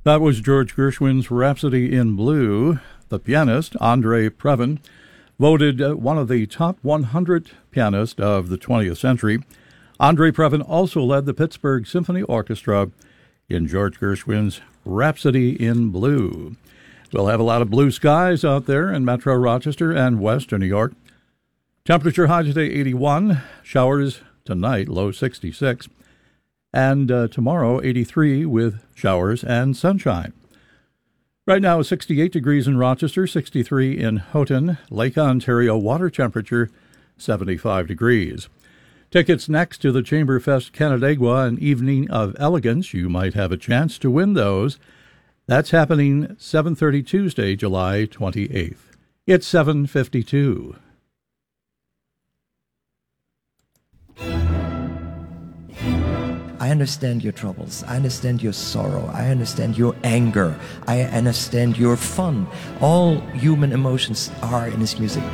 That was George Gershwin's Rhapsody in Blue. The pianist, Andre Previn, voted one of the top 100 pianists of the 20th century. Andre Previn also led the Pittsburgh Symphony Orchestra in George Gershwin's Rhapsody in Blue. We'll have a lot of blue skies out there in Metro Rochester and western New York. Temperature high today 81, showers tonight, low 66. And tomorrow, 83 with showers and sunshine. Right now, 68 degrees in Rochester, 63 in Houghton, Lake Ontario water temperature, 75 degrees. Tickets next to the Chamberfest Canandaigua, an evening of elegance. You might have a chance to win those. That's happening 7:30 Tuesday, July 28th. It's 7:52. I understand your troubles. I understand your sorrow. I understand your anger. I understand your fun. All human emotions are in his music.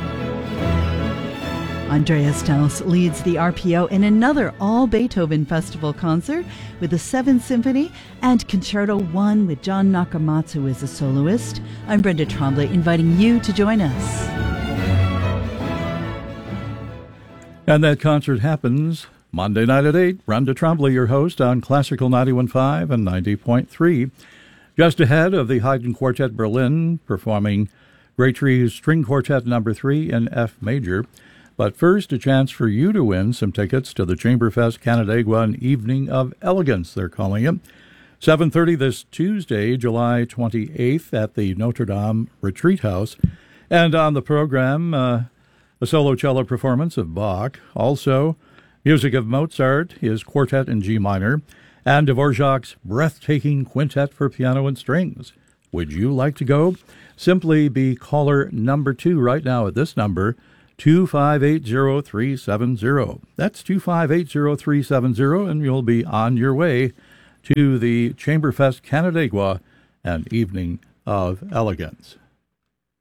Andreas Strauss leads the RPO in another all-Beethoven Festival concert with the Seventh Symphony and Concerto 1 with John Nakamatsu as a soloist. I'm Brenda Tremblay, inviting you to join us. And that concert happens Monday night at 8. Brenda Tremblay, your host on Classical 91.5 and 90.3. Just ahead of the Haydn Quartet Berlin performing Grétry's String Quartet No. 3 in F major. But first, a chance for you to win some tickets to the Chamberfest Canandaigua, an evening of elegance, they're calling it. 7:30 this Tuesday, July 28th at the Notre Dame Retreat House. And on the program, a solo cello performance of Bach. Also, music of Mozart, his quartet in G minor, and Dvorak's breathtaking quintet for piano and strings. Would you like to go? Simply be caller number 2 right now at this number, 2580370. That's 2580370, and you'll be on your way to the Chamberfest Canandaigua, an evening of elegance.